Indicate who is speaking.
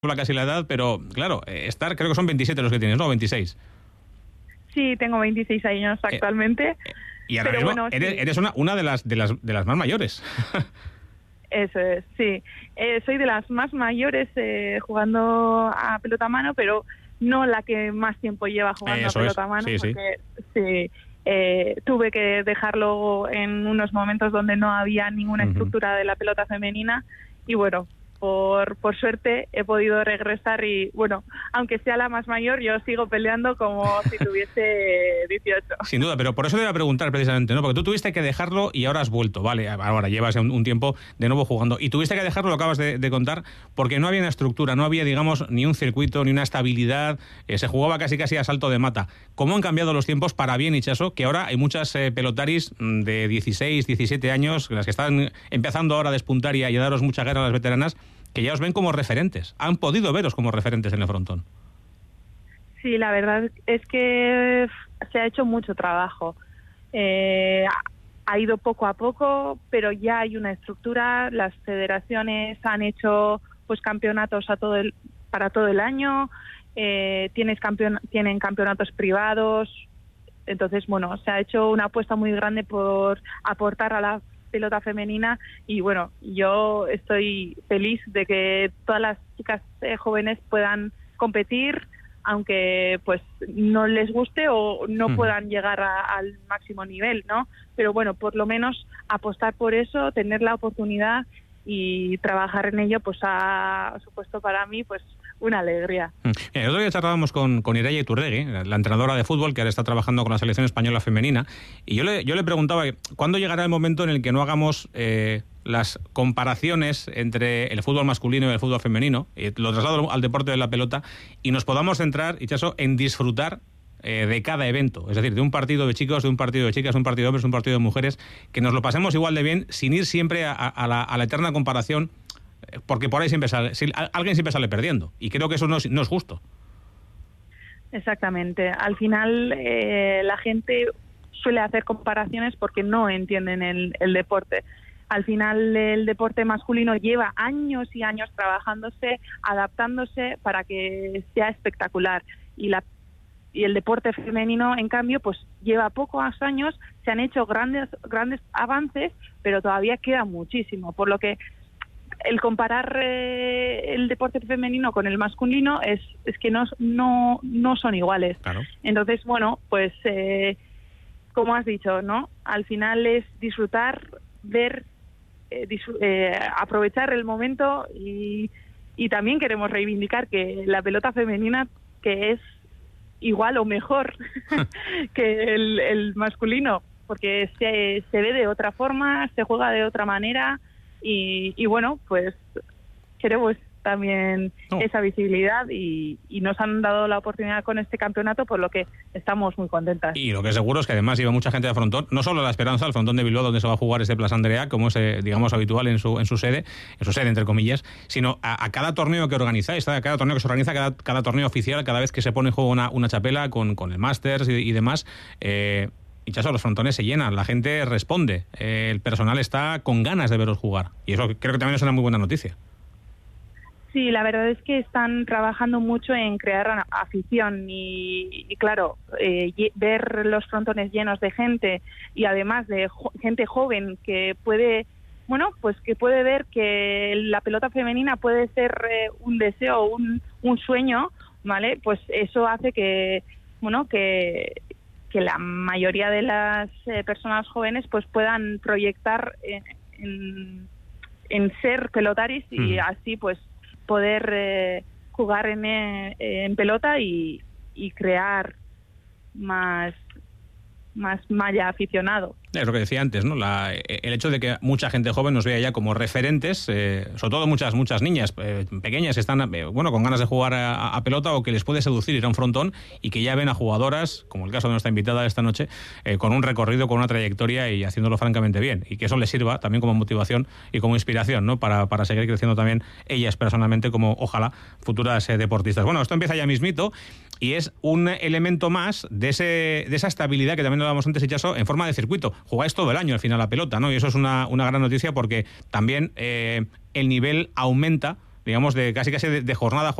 Speaker 1: casi la edad, pero claro, creo que son 27 los que tienes, ¿no? 26.
Speaker 2: Sí, tengo 26 años actualmente.
Speaker 1: Y ahora mismo
Speaker 2: bueno,
Speaker 1: eres una de las más mayores.
Speaker 2: Eso es, sí. Soy de las más mayores jugando a pelota a mano, pero no la que más tiempo lleva jugando a pelota a mano, porque tuve que dejarlo en unos momentos donde no había ninguna estructura de la pelota femenina y bueno, por suerte he podido regresar y bueno, aunque sea la más mayor, yo sigo peleando como si tuviese 18.
Speaker 1: Sin duda, pero por eso te iba a preguntar precisamente, ¿no? Porque tú tuviste que dejarlo y ahora has vuelto, ¿vale? Ahora llevas un tiempo de nuevo jugando y tuviste que dejarlo, lo acabas de contar, porque no había una estructura, no había, digamos, ni un circuito, ni una estabilidad, se jugaba casi a salto de mata. ¿Cómo han cambiado los tiempos para bien, Itxaso? Que ahora hay muchas pelotaris de 16, 17 años, las que están empezando ahora a despuntar y a daros mucha guerra a las veteranas, que ya os ven como referentes. Han podido veros como referentes en el frontón.
Speaker 2: Sí, la verdad es que se ha hecho mucho trabajo. Ha ido poco a poco, pero ya hay una estructura. Las federaciones han hecho pues campeonatos para todo el año. Tienen campeonatos privados. Entonces, bueno, se ha hecho una apuesta muy grande por aportar a la pelota femenina y bueno, yo estoy feliz de que todas las chicas jóvenes puedan competir, aunque pues no les guste o no puedan llegar al máximo nivel, ¿no? Pero bueno, por lo menos apostar por eso, tener la oportunidad y trabajar en ello, pues ha supuesto para mí pues una alegría.
Speaker 1: El otro día charlábamos con Ireia Iturregui, la entrenadora de fútbol que ahora está trabajando con la selección española femenina, y yo le preguntaba ¿cuándo llegará el momento en el que no hagamos las comparaciones entre el fútbol masculino y el fútbol femenino, lo traslado al deporte de la pelota, y nos podamos centrar, Itxaso, en disfrutar de cada evento, es decir, de un partido de chicos, de un partido de chicas, un partido de hombres, un partido de mujeres, que nos lo pasemos igual de bien sin ir siempre a la eterna comparación, porque por ahí alguien siempre sale perdiendo y creo que eso no es justo.
Speaker 2: Exactamente. Al final la gente suele hacer comparaciones porque no entienden el deporte. Al final el deporte masculino lleva años y años trabajándose, adaptándose para que sea espectacular y el deporte femenino, en cambio, pues lleva pocos años, se han hecho grandes avances, pero todavía queda muchísimo, por lo que el comparar el deporte femenino con el masculino es que no son iguales.
Speaker 1: Claro.
Speaker 2: Entonces, bueno, pues como has dicho, ¿no? Al final es disfrutar, ver, aprovechar el momento y también queremos reivindicar que la pelota femenina, que es igual o mejor que el masculino, porque se ve de otra forma, se juega de otra manera y bueno, pues queremos también esa visibilidad y nos han dado la oportunidad con este campeonato, por lo que estamos muy contentas.
Speaker 1: Y lo que seguro es que además iba mucha gente de frontón, no solo La Esperanza, al frontón de Bilbao, donde se va a jugar este Plaza Andrea, como es, digamos, habitual en su sede, entre comillas, sino a cada torneo que organizáis, a cada torneo que se organiza, cada torneo oficial, cada vez que se pone en juego una chapela con el Masters y demás, Itxaso, los frontones se llenan, la gente responde, el personal está con ganas de veros jugar, y eso creo que también es una muy buena noticia.
Speaker 2: Sí, la verdad es que están trabajando mucho en crear afición y claro, ver los frontones llenos de gente y además de gente joven que puede, bueno, pues que puede ver que la pelota femenina puede ser un deseo, un sueño, ¿vale? Pues eso hace que, bueno, que la mayoría de las personas jóvenes pues puedan proyectar en ser pelotaris y así pues poder jugar en pelota y crear más malla aficionado.
Speaker 1: Es lo que decía antes, ¿no? El hecho de que mucha gente joven nos vea ya como referentes, sobre todo muchas niñas pequeñas que están con ganas de jugar a pelota o que les puede seducir ir a un frontón y que ya ven a jugadoras, como el caso de nuestra invitada de esta noche, con un recorrido, con una trayectoria y haciéndolo francamente bien. Y que eso les sirva también como motivación y como inspiración, ¿no? Para seguir creciendo también ellas personalmente como, ojalá, futuras deportistas. Bueno, esto empieza ya mismito y es un elemento más de esa estabilidad que también lo dábamos antes, Itxaso, en forma de circuito. Jugáis todo el año al final la pelota, ¿no? Y eso es una gran noticia porque también el nivel aumenta digamos, de casi de jornada